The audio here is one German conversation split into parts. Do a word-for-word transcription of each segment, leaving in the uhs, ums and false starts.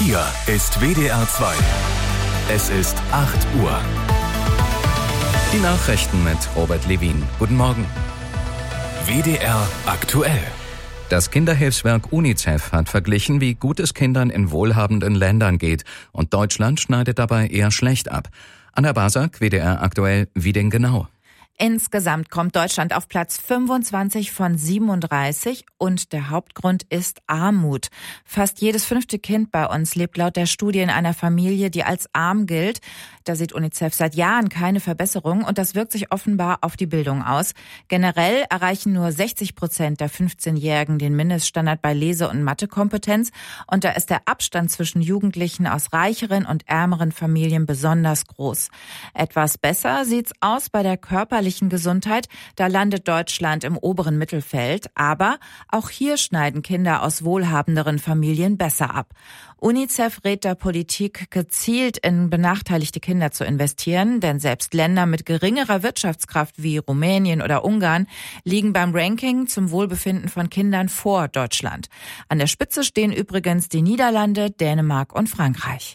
Hier ist W D R zwei. Es ist acht Uhr. Die Nachrichten mit Robert Levin. Guten Morgen. W D R aktuell. Das Kinderhilfswerk UNICEF hat verglichen, wie gut es Kindern in wohlhabenden Ländern geht. Und Deutschland schneidet dabei eher schlecht ab. Anna Basak, W D R aktuell, wie denn genau? Insgesamt kommt Deutschland auf Platz fünfundzwanzig von siebenunddreißig und der Hauptgrund ist Armut. Fast jedes fünfte Kind bei uns lebt laut der Studie in einer Familie, die als arm gilt. Da sieht UNICEF seit Jahren keine Verbesserung und das wirkt sich offenbar auf die Bildung aus. Generell erreichen nur sechzig Prozent der fünfzehnjährigen den Mindeststandard bei Lese- und Mathekompetenz und da ist der Abstand zwischen Jugendlichen aus reicheren und ärmeren Familien besonders groß. Etwas besser sieht's aus bei der körperlichen Gesundheit, da landet Deutschland im oberen Mittelfeld, aber auch hier schneiden Kinder aus wohlhabenderen Familien besser ab. UNICEF rät der Politik, gezielt in benachteiligte Kinder zu investieren, denn selbst Länder mit geringerer Wirtschaftskraft wie Rumänien oder Ungarn liegen beim Ranking zum Wohlbefinden von Kindern vor Deutschland. An der Spitze stehen übrigens die Niederlande, Dänemark und Frankreich.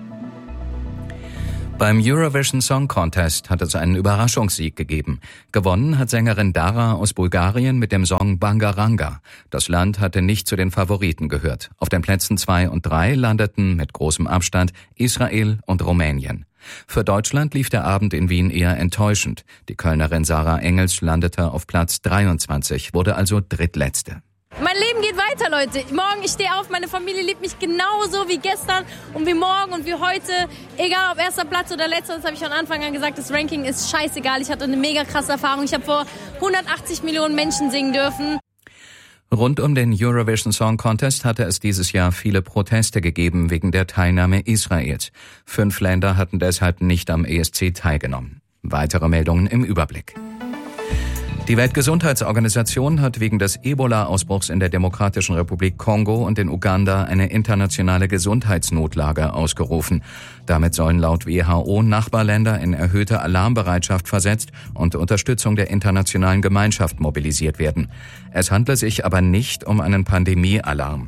Beim Eurovision Song Contest hat es einen Überraschungssieg gegeben. Gewonnen hat Sängerin Dara aus Bulgarien mit dem Song Bangaranga. Das Land hatte nicht zu den Favoriten gehört. Auf den Plätzen zwei und drei landeten mit großem Abstand Israel und Rumänien. Für Deutschland lief der Abend in Wien eher enttäuschend. Die Kölnerin Sarah Engels landete auf Platz dreiundzwanzig, wurde also drittletzte. Mein Leben geht weiter, Leute. Morgen, ich stehe auf, meine Familie liebt mich genauso wie gestern und wie morgen und wie heute. Egal ob erster Platz oder letzter, das habe ich von Anfang an gesagt, das Ranking ist scheißegal. Ich hatte eine mega krasse Erfahrung. Ich habe vor hundertachtzig Millionen Menschen singen dürfen. Rund um den Eurovision Song Contest hatte es dieses Jahr viele Proteste gegeben wegen der Teilnahme Israels. Fünf Länder hatten deshalb nicht am E S C teilgenommen. Weitere Meldungen im Überblick. Die Weltgesundheitsorganisation hat wegen des Ebola-Ausbruchs in der Demokratischen Republik Kongo und in Uganda eine internationale Gesundheitsnotlage ausgerufen. Damit sollen laut W H O Nachbarländer in erhöhte Alarmbereitschaft versetzt und Unterstützung der internationalen Gemeinschaft mobilisiert werden. Es handle sich aber nicht um einen Pandemie-Alarm.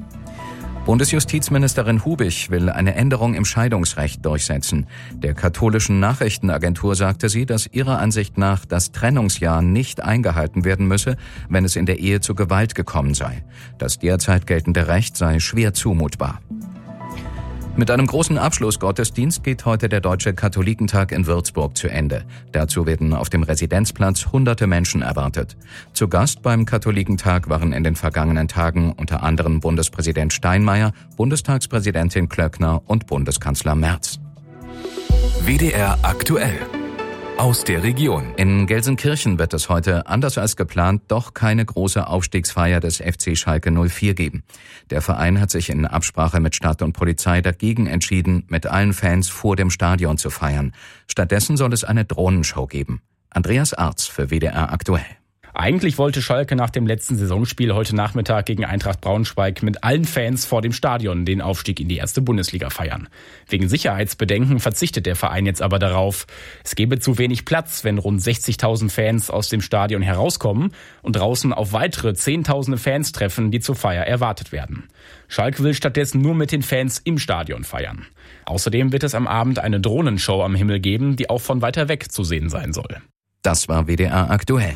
Bundesjustizministerin Hubich will eine Änderung im Scheidungsrecht durchsetzen. Der katholischen Nachrichtenagentur sagte sie, dass ihrer Ansicht nach das Trennungsjahr nicht eingehalten werden müsse, wenn es in der Ehe zu Gewalt gekommen sei. Das derzeit geltende Recht sei schwer zumutbar. Mit einem großen Abschlussgottesdienst geht heute der Deutsche Katholikentag in Würzburg zu Ende. Dazu werden auf dem Residenzplatz hunderte Menschen erwartet. Zu Gast beim Katholikentag waren in den vergangenen Tagen unter anderem Bundespräsident Steinmeier, Bundestagspräsidentin Klöckner und Bundeskanzler Merz. W D R aktuell. Aus der Region. In Gelsenkirchen wird es heute, anders als geplant, doch keine große Aufstiegsfeier des F C Schalke null vier geben. Der Verein hat sich in Absprache mit Stadt und Polizei dagegen entschieden, mit allen Fans vor dem Stadion zu feiern. Stattdessen soll es eine Drohnenshow geben. Andreas Arz für W D R aktuell. Eigentlich wollte Schalke nach dem letzten Saisonspiel heute Nachmittag gegen Eintracht Braunschweig mit allen Fans vor dem Stadion den Aufstieg in die erste Bundesliga feiern. Wegen Sicherheitsbedenken verzichtet der Verein jetzt aber darauf. Es gebe zu wenig Platz, wenn rund sechzigtausend Fans aus dem Stadion herauskommen und draußen auf weitere zehntausende Fans treffen, die zur Feier erwartet werden. Schalke will stattdessen nur mit den Fans im Stadion feiern. Außerdem wird es am Abend eine Drohnenshow am Himmel geben, die auch von weiter weg zu sehen sein soll. Das war W D R aktuell.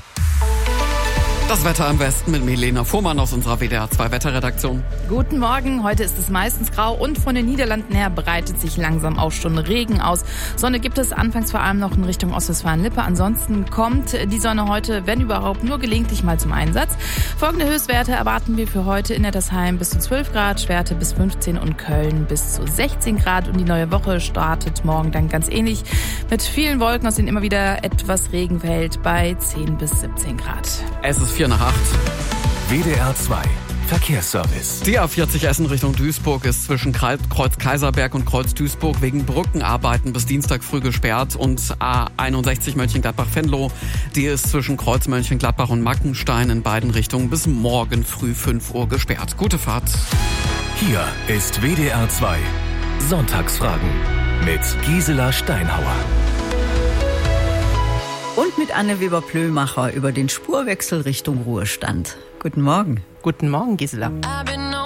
Das Wetter im Westen mit Milena Fuhrmann aus unserer W D R zwei Wetterredaktion. Guten Morgen, heute ist es meistens grau und von den Niederlanden her breitet sich langsam auch schon Regen aus. Sonne gibt es anfangs vor allem noch in Richtung Ostwestfalen-Lippe. Ansonsten kommt die Sonne heute, wenn überhaupt, nur gelegentlich mal zum Einsatz. Folgende Höchstwerte erwarten wir für heute: in Nettersheim bis zu zwölf Grad, Schwerte bis fünfzehn und Köln bis zu sechzehn Grad. Und die neue Woche startet morgen dann ganz ähnlich mit vielen Wolken, aus denen immer wieder etwas Regen fällt, bei zehn bis siebzehn Grad. Es ist vier nach acht. W D R zwei Verkehrsservice. Die A vierzig Essen Richtung Duisburg ist zwischen Kreuz Kaiserberg und Kreuz Duisburg wegen Brückenarbeiten bis Dienstag früh gesperrt. Und A einundsechzig Mönchengladbach-Venlo, die ist zwischen Kreuz Mönchengladbach und Mackenstein in beiden Richtungen bis morgen früh fünf Uhr gesperrt. Gute Fahrt. Hier ist W D R zwei Sonntagsfragen mit Gisela Steinhauer. Und mit Anne Weber-Plömacher über den Spurwechsel Richtung Ruhestand. Guten Morgen. Guten Morgen, Gisela.